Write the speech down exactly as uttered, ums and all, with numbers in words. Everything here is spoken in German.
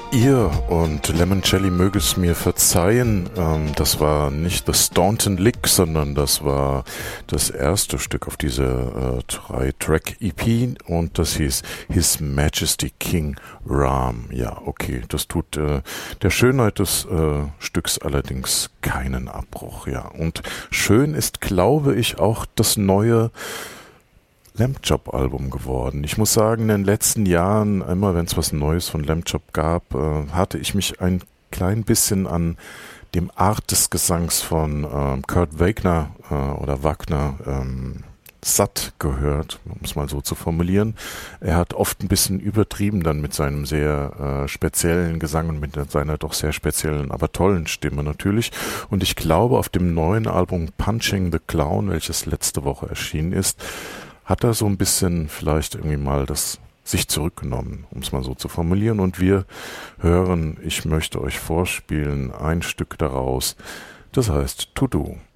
Ihr und Lemoncello möge es mir verzeihen, ähm, das war nicht The Staunton Lick, sondern das war das erste Stück auf dieser äh, drei-Track-E P und das hieß His Majesty King Ram. Ja, okay, das tut äh, der Schönheit des äh, Stücks allerdings keinen Abbruch. Ja, und schön ist, glaube ich, auch das neue Lamb Chop Album geworden. Ich muss sagen, in den letzten Jahren, immer wenn es was Neues von Lamb Chop gab, äh, hatte ich mich ein klein bisschen an dem Art des Gesangs von äh, Kurt Wagner äh, oder Wagner ähm, satt gehört, um es mal so zu formulieren. Er hat oft ein bisschen übertrieben dann mit seinem sehr äh, speziellen Gesang und mit seiner doch sehr speziellen, aber tollen Stimme natürlich. Und ich glaube, auf dem neuen Album Punching the Clown, welches letzte Woche erschienen ist, hat er so ein bisschen vielleicht irgendwie mal das sich zurückgenommen, um es mal so zu formulieren. Und wir hören, ich möchte euch vorspielen, ein Stück daraus, das heißt To Do.